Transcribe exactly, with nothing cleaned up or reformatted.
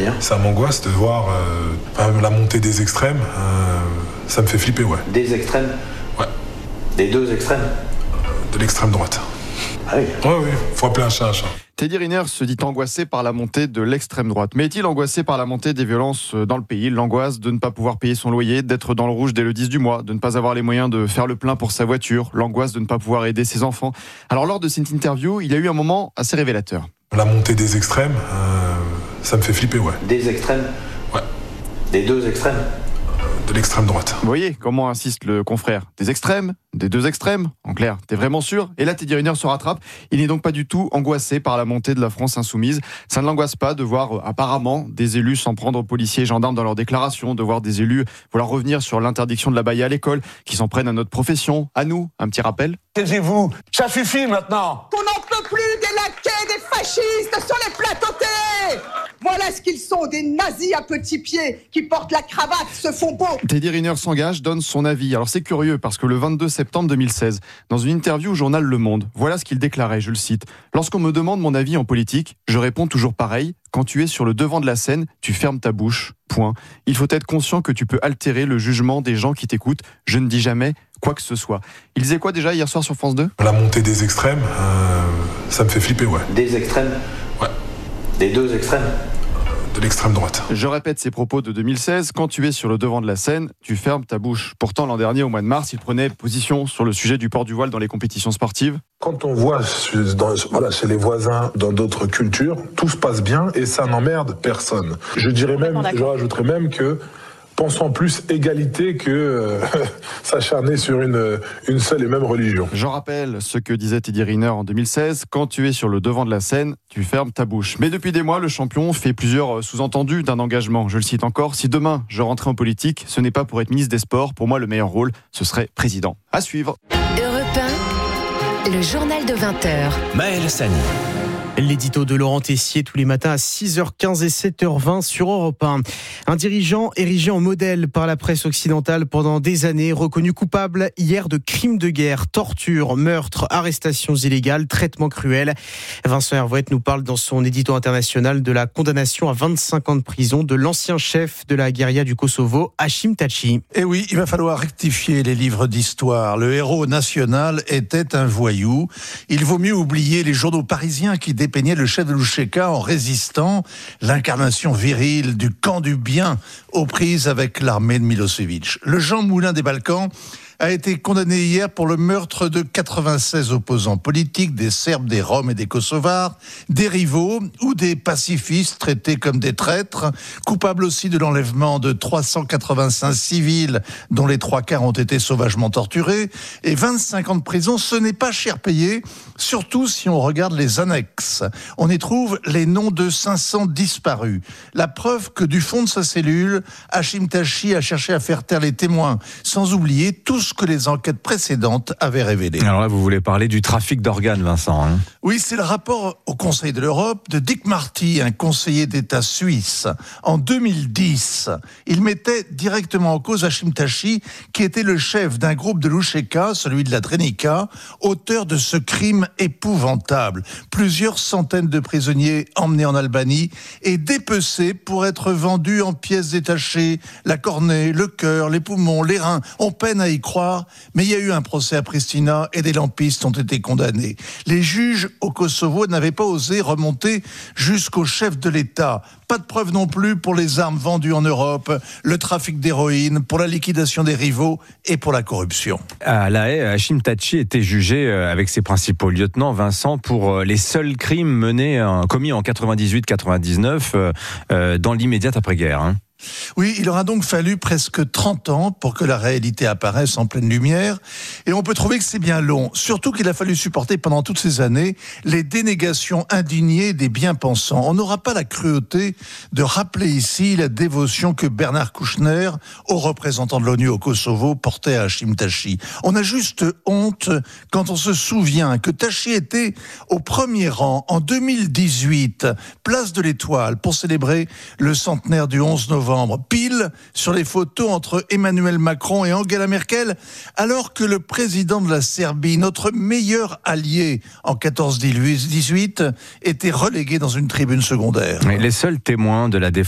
C'est-à-dire ? Ça m'angoisse de voir euh, enfin, la montée des extrêmes. Euh, ça me fait flipper, ouais. Des extrêmes ? Ouais. Des deux extrêmes ? De l'extrême droite. Ah oui. Ouais, oui, faut appeler un chat un chat. Teddy Riner se dit angoissé par la montée de l'extrême droite. Mais est-il angoissé par la montée des violences dans le pays ? L'angoisse de ne pas pouvoir payer son loyer, d'être dans le rouge dès le dix du mois, de ne pas avoir les moyens de faire le plein pour sa voiture, l'angoisse de ne pas pouvoir aider ses enfants. Alors lors de cette interview, il y a eu un moment assez révélateur. La montée des extrêmes, euh, ça me fait flipper, ouais. Des extrêmes ? Ouais. Des deux extrêmes ? De l'extrême droite. Vous voyez comment insiste le confrère ? Des extrêmes ? Des deux extrêmes ? En clair, t'es vraiment sûr ? Et là, Teddy Riner se rattrape. Il n'est donc pas du tout angoissé par la montée de la France insoumise. Ça ne l'angoisse pas de voir euh, apparemment des élus s'en prendre aux policiers et gendarmes dans leurs déclarations, de voir des élus vouloir revenir sur l'interdiction de la baïa à l'école, qui s'en prennent à notre profession, à nous. Un petit rappel ? Taisez-vous, ça suffit maintenant. Qu'on n'en peut plus des laquais, des fascistes sur les plateaux télé. Voilà ce qu'ils sont, des nazis à petits pieds qui portent la cravate, se font beaux. Teddy Riner s'engage, donne son avis. Alors c'est curieux parce que le vingt-deux septembre deux mille seize, dans une interview au journal Le Monde, voilà ce qu'il déclarait, je le cite. « Lorsqu'on me demande mon avis en politique, je réponds toujours pareil. Quand tu es sur le devant de la scène, tu fermes ta bouche. Point. Il faut être conscient que tu peux altérer le jugement des gens qui t'écoutent. Je ne dis jamais quoi que ce soit. » Il disait quoi déjà hier soir sur France deux ? La montée des extrêmes, euh, ça me fait flipper, ouais. Des extrêmes ? Ouais. Des deux extrêmes ? De l'extrême droite. Je répète ces propos de deux mille seize. Quand tu es sur le devant de la scène, tu fermes ta bouche. Pourtant, l'an dernier, au mois de mars, il prenait position sur le sujet du port du voile dans les compétitions sportives. Quand on voit dans, voilà, chez les voisins, dans d'autres cultures, tout se passe bien et ça n'emmerde personne. Je dirais même, je rajouterais même que pensons plus égalité que euh, s'acharner sur une, une seule et même religion. Je rappelle ce que disait Teddy Riner en deux mille seize. Quand tu es sur le devant de la scène, tu fermes ta bouche. Mais depuis des mois, le champion fait plusieurs sous-entendus d'un engagement. Je le cite encore. Si demain, je rentrais en politique, ce n'est pas pour être ministre des Sports. Pour moi, le meilleur rôle, ce serait président. À suivre. Europe un, le journal de vingt heures. Maël Sani. L'édito de Laurent Tessier tous les matins à six heures quinze et sept heures vingt sur Europe un. Un dirigeant érigé en modèle par la presse occidentale pendant des années, reconnu coupable hier de crimes de guerre, torture, meurtre, arrestations illégales, traitements cruels. Vincent Hervouet nous parle dans son édito international de la condamnation à vingt-cinq ans de prison de l'ancien chef de la guérilla du Kosovo, Hashim Thaçi. Et oui, il va falloir rectifier les livres d'histoire. Le héros national était un voyou. Il vaut mieux oublier les journaux parisiens qui dépeignait le chef de l'U C K en résistant, l'incarnation virile du camp du bien aux prises avec l'armée de Milosevic. Le Jean Moulin des Balkans a été condamné hier pour le meurtre de quatre-vingt-seize opposants politiques, des Serbes, des Roms et des Kosovars, des rivaux ou des pacifistes traités comme des traîtres, coupable aussi de l'enlèvement de trois cent quatre-vingt-cinq civils, dont les trois quarts ont été sauvagement torturés, et vingt-cinq ans de prison. Ce n'est pas cher payé, surtout si on regarde les annexes. On y trouve les noms de cinq cents disparus. La preuve que du fond de sa cellule, Hashim Thaçi a cherché à faire taire les témoins, sans oublier tous ce que les enquêtes précédentes avaient révélé. Alors là, vous voulez parler du trafic d'organes, Vincent, hein ? Oui, c'est le rapport au Conseil de l'Europe de Dick Marty, un conseiller d'État suisse. En deux mille dix, il mettait directement en cause Hashim Thaçi, qui était le chef d'un groupe de l'U C K, celui de la Drenica, auteur de ce crime épouvantable. Plusieurs centaines de prisonniers emmenés en Albanie et dépecés pour être vendus en pièces détachées. La cornée, le cœur, les poumons, les reins, on peine à y croire. Mais il y a eu un procès à Pristina et des lampistes ont été condamnés. Les juges au Kosovo n'avaient pas osé remonter jusqu'au chef de l'État. Pas de preuves non plus pour les armes vendues en Europe, le trafic d'héroïne, pour la liquidation des rivaux et pour la corruption. À La Haye, Hashim Thaçi était jugé avec ses principaux lieutenants, Vincent, pour les seuls crimes menés, commis en quatre-vingt-dix-huit quatre-vingt-dix-neuf dans l'immédiate après-guerre. Hein. Oui, il aura donc fallu presque trente ans pour que la réalité apparaisse en pleine lumière. Et on peut trouver que c'est bien long. Surtout qu'il a fallu supporter pendant toutes ces années les dénégations indignées des bien-pensants. On n'aura pas la cruauté de rappeler ici la dévotion que Bernard Kouchner, haut représentant de l'ONU au Kosovo, portait à Hashim Thaçi. On a juste honte quand on se souvient que Thaçi était au premier rang en deux mille dix-huit, place de l'Étoile, pour célébrer le centenaire du onze novembre. Pile sur les photos entre Emmanuel Macron et Angela Merkel, alors que le président de la Serbie, notre meilleur allié en quatorze dix-huit, était relégué dans une tribune secondaire. Les seuls témoins de la défense